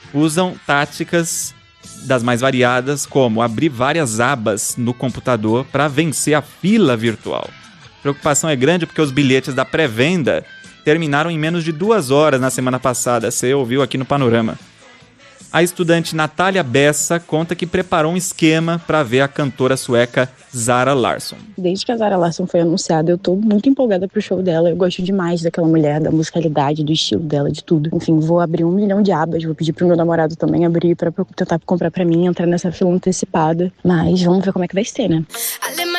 usam táticas das mais variadas, como abrir várias abas no computador para vencer a fila virtual. A preocupação é grande porque os bilhetes da pré-venda terminaram em menos de 2 horas na semana passada, você ouviu aqui no Panorama. A estudante Natália Bessa conta que preparou um esquema para ver a cantora sueca Zara Larsson. Desde que a Zara Larsson foi anunciada, eu tô muito empolgada pro show dela. Eu gosto demais daquela mulher, da musicalidade, do estilo dela, de tudo. Enfim, vou abrir 1 milhão de abas, vou pedir pro meu namorado também abrir pra tentar comprar pra mim, entrar nessa fila antecipada. Mas vamos ver como é que vai ser, né?